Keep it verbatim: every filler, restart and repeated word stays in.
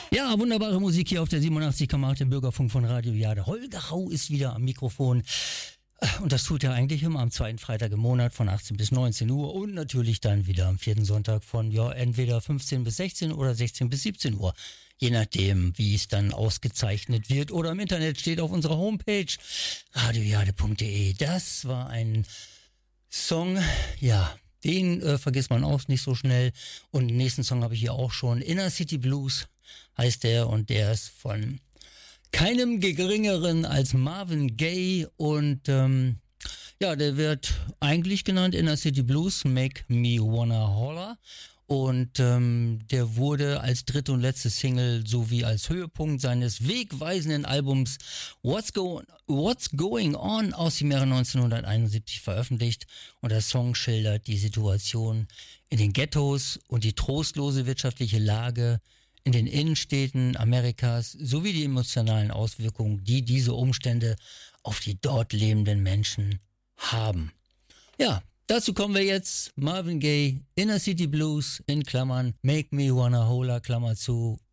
Ja, wunderbare Musik hier auf der siebenundachtzig Komma acht, dem Bürgerfunk von Radio Jade. Holger Hau ist wieder am Mikrofon. Und das tut er eigentlich immer am zweiten Freitag im Monat von achtzehn bis neunzehn Uhr und natürlich dann wieder am vierten Sonntag von, ja, entweder fünfzehn bis sechzehn oder sechzehn bis siebzehn Uhr. Je nachdem, wie es dann ausgezeichnet wird oder im Internet steht auf unserer Homepage radiojade punkt de. Das war ein Song, ja, den äh, vergisst man auch nicht so schnell. Und den nächsten Song habe ich hier auch schon. Inner City Blues heißt der und der ist von keinem geringeren als Marvin Gaye und ähm, ja, der wird eigentlich genannt Inner City Blues, Make Me Wanna Holler. Und ähm, der wurde als dritte und letzte Single sowie als Höhepunkt seines wegweisenden Albums What's, Go- What's Going On aus dem Jahre neunzehnhunderteinundsiebzig veröffentlicht. Und der Song schildert die Situation in den Ghettos und die trostlose wirtschaftliche Lage in den Innenstädten Amerikas sowie die emotionalen Auswirkungen, die diese Umstände auf die dort lebenden Menschen haben. Ja, dazu kommen wir jetzt. Marvin Gaye, Inner City Blues, in Klammern, Make Me Wanna Holler, Klammer zu,